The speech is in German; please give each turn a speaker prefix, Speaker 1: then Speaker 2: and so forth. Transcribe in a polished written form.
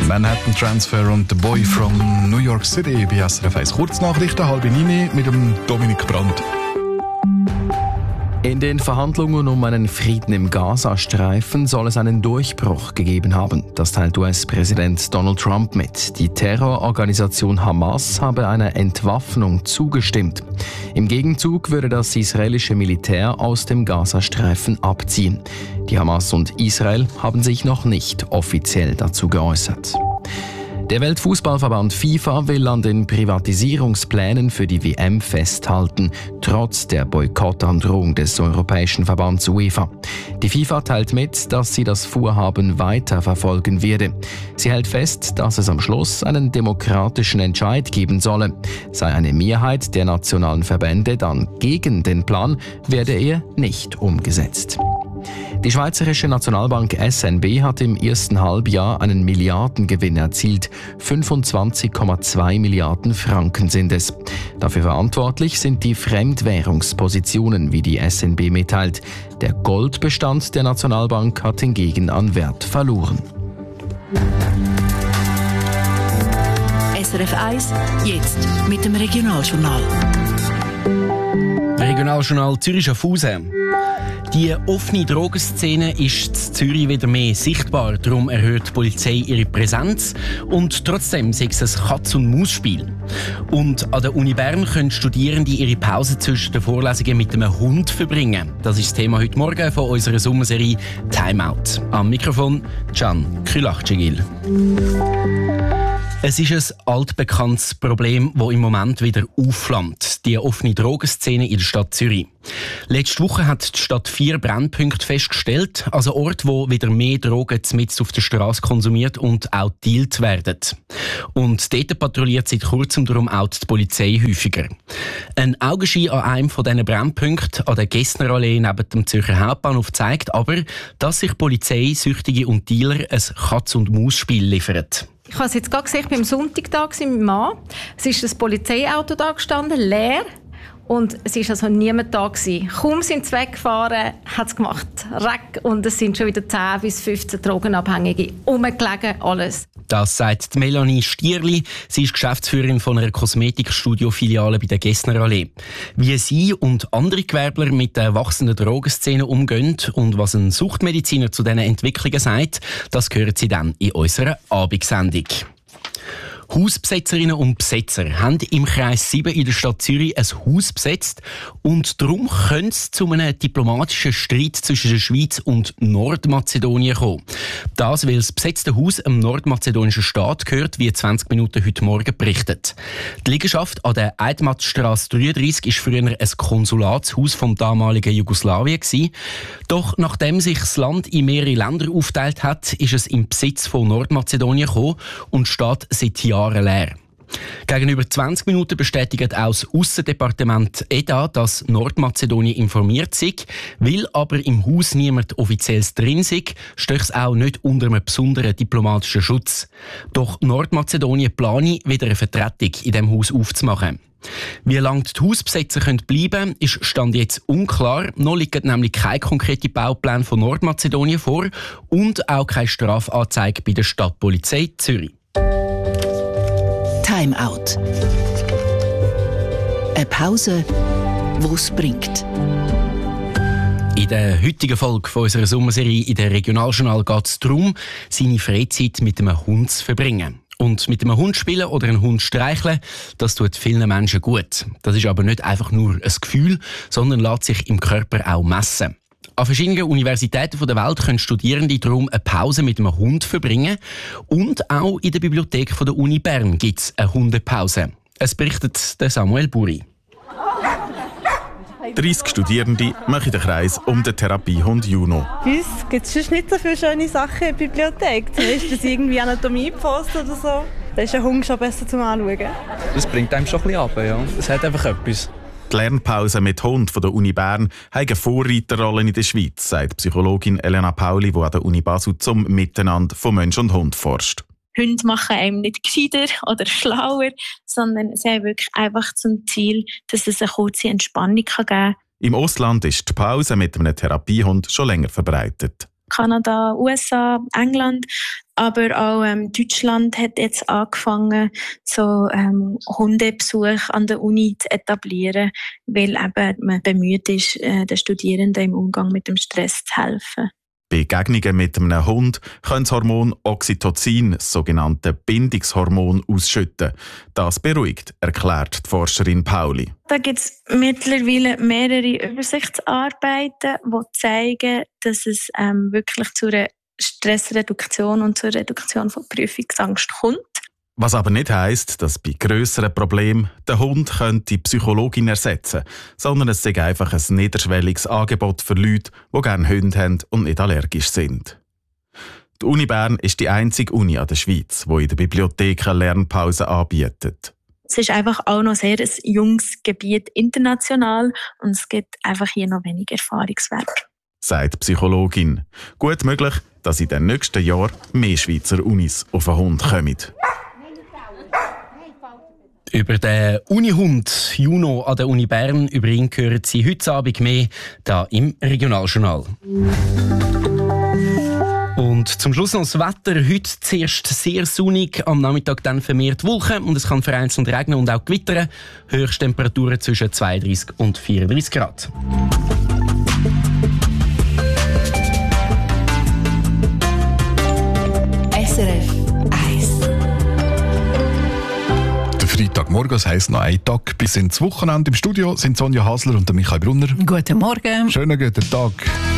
Speaker 1: Manhattan Transfer und The Boy from New York City bei SRF 1. Kurznachrichten, 8:30 mit dem Dominik Brandt.
Speaker 2: In den Verhandlungen um einen Frieden im Gazastreifen soll es einen Durchbruch gegeben haben. Das teilt US-Präsident Donald Trump mit. Die Terrororganisation Hamas habe einer Entwaffnung zugestimmt. Im Gegenzug würde das israelische Militär aus dem Gazastreifen abziehen. Die Hamas und Israel haben sich noch nicht offiziell dazu geäußert. Der Weltfußballverband FIFA will an den Privatisierungsplänen für die WM festhalten, trotz der Boykottandrohung des Europäischen Verbands UEFA. Die FIFA teilt mit, dass sie das Vorhaben weiter verfolgen werde. Sie hält fest, dass es am Schluss einen demokratischen Entscheid geben solle. Sei eine Mehrheit der nationalen Verbände dann gegen den Plan, werde er nicht umgesetzt. Die Schweizerische Nationalbank SNB hat im ersten Halbjahr einen Milliardengewinn erzielt. 25,2 Milliarden Franken sind es. Dafür verantwortlich sind die Fremdwährungspositionen, wie die SNB mitteilt. Der Goldbestand der Nationalbank hat hingegen an Wert verloren.
Speaker 3: SRF 1, jetzt mit dem Regionaljournal.
Speaker 4: Regionaljournal Zürich-Schaffhausen. Die offene Drogenszene ist in Zürich wieder mehr sichtbar. Darum erhöht die Polizei ihre Präsenz. Und trotzdem ist es ein Katz-und-Maus-Spiel. Und an der Uni Bern können Studierende ihre Pause zwischen den Vorlesungen mit einem Hund verbringen. Das ist das Thema heute Morgen von unserer Sommerserie Timeout. Am Mikrofon Can Külachcigil. Es ist ein altbekanntes Problem, das im Moment wieder aufflammt. Die offene Drogenszene in der Stadt Zürich. Letzte Woche hat die Stadt 4 Brennpunkte festgestellt, also Orte, wo wieder mehr Drogen mitten auf der Straße konsumiert und auch dealt werden. Und dort patrouilliert seit kurzem darum auch die Polizei häufiger. Ein Augenschein an einem von diesen Brennpunkten an der Gessnerallee neben dem Zürcher Hauptbahnhof zeigt aber, dass sich Polizei, Süchtige und Dealer ein Katz-und-Maus-Spiel liefern.
Speaker 5: Ich habe es jetzt gerade gesehen, ich war am Sonntag da mit meinem Mann. Es ist das Polizeiauto da gestanden, leer. Und es war also niemand da gewesen. Kaum sind sie weggefahren, hat es gemacht. Reck. Und es sind schon wieder 10 bis 15 Drogenabhängige rumgelegen, alles. Das sagt Melanie Stierli. Sie ist Geschäftsführerin von einer Kosmetikstudio-Filiale bei der Gessnerallee. Wie sie und andere Gewerbler mit der wachsenden Drogenszene umgehen und was ein Suchtmediziner zu diesen Entwicklungen sagt, das hören Sie dann in unserer Abendsendung. Hausbesetzerinnen und Besetzer haben im Kreis 7 in der Stadt Zürich ein Haus besetzt und darum könnte es zu einem diplomatischen Streit zwischen der Schweiz und Nordmazedonien kommen. Das, weil das besetzte Haus einem nordmazedonischen Staat gehört, wie 20 Minuten heute Morgen berichtet. Die Liegenschaft an der Eidmatstrasse 33 war früher ein Konsulatshaus vom damaligen Jugoslawien gewesen. Doch nachdem sich das Land in mehrere Länder aufgeteilt hat, ist es im Besitz von Nordmazedonien gekommen und steht seit Jahren leer. Gegenüber 20 Minuten bestätigt auch das Aussendepartement EDA, dass Nordmazedonien informiert sei, weil aber im Haus niemand Offizielles drin sei, steht es auch nicht unter einem besonderen diplomatischen Schutz. Doch Nordmazedonien plane, wieder eine Vertretung in diesem Haus aufzumachen. Wie lange die Hausbesetzer bleiben können, ist Stand jetzt unklar. Noch liegen nämlich keine konkreten Baupläne von Nordmazedonien vor und auch keine Strafanzeige bei der Stadtpolizei Zürich.
Speaker 3: Timeout. Eine Pause, die es bringt.
Speaker 4: In der heutigen Folge von unserer Sommerserie in der Regionaljournal geht es darum, seine Freizeit mit einem Hund zu verbringen. Und mit einem Hund spielen oder einen Hund streicheln, das tut vielen Menschen gut. Das ist aber nicht einfach nur ein Gefühl, sondern lässt sich im Körper auch messen. An verschiedenen Universitäten der Welt können Studierende darum eine Pause mit einem Hund verbringen. Und auch in der Bibliothek der Uni Bern gibt es eine Hundepause. Es berichtet der Samuel Buri.
Speaker 6: 30 Studierende machen den Kreis um den Therapiehund Juno.
Speaker 7: Bei uns gibt es sonst nicht so viele schöne Sachen in der Bibliothek. Zum Beispiel irgendwie Anatomie-Post oder so. Da ist ein Hund schon besser zum Anschauen.
Speaker 8: Das bringt einem schon ein bisschen runter, ja. Es hat einfach etwas.
Speaker 6: Die Lernpause mit Hund von der Uni Bern hat eine Vorreiterrolle in der Schweiz, sagt Psychologin Elena Pauli, die an der Uni Basel zum Miteinander von Mensch und Hund forscht.
Speaker 9: Hunde machen einem nicht gescheiter oder schlauer, sondern sie haben wirklich einfach zum Ziel, dass es eine kurze Entspannung geben kann.
Speaker 6: Im Ausland ist die Pause mit einem Therapiehund schon länger verbreitet.
Speaker 9: Kanada, USA, England. Aber auch Deutschland hat jetzt angefangen, so Hundebesuch an der Uni zu etablieren, weil eben man bemüht ist, den Studierenden im Umgang mit dem Stress zu helfen.
Speaker 6: Bei Begegnungen mit einem Hund können das Hormon Oxytocin, das sogenannte Bindungshormon, ausschütten. Das beruhigt, erklärt die Forscherin Pauli.
Speaker 9: Da gibt es mittlerweile mehrere Übersichtsarbeiten, die zeigen, dass es wirklich zu einer Stressreduktion und zur Reduktion von Prüfungsangst kommt.
Speaker 6: Was aber nicht heisst, dass bei grösseren Problemen der Hund die Psychologin ersetzen könnte, sondern es sei einfach ein niederschwelliges Angebot für Leute, die gerne Hunde haben und nicht allergisch sind. Die Uni Bern ist die einzige Uni an der Schweiz, die in der Bibliothek eine Lernpause anbietet.
Speaker 9: Es ist einfach auch noch sehr ein junges Gebiet international und es gibt einfach hier noch wenig Erfahrungswert.
Speaker 6: Sagt die Psychologin. Gut möglich, dass in den nächsten Jahren mehr Schweizer Unis auf den Hund kommen.
Speaker 4: Über den Unihund Juno an der Uni Bern, über ihn hören Sie heute Abend mehr hier im Regionaljournal. Und zum Schluss noch das Wetter. Heute zuerst sehr sonnig, am Nachmittag dann vermehrt Wolken und es kann vereinzelt regnen und auch gewittern. Höchsttemperaturen zwischen 32 und 34 Grad.
Speaker 3: SRF 1.
Speaker 1: Freitagmorgen, das heisst noch ein Tag bis ins Wochenende. Im Studio sind Sonja Hasler und Michael Brunner.
Speaker 10: Guten Morgen.
Speaker 1: Schönen guten Tag.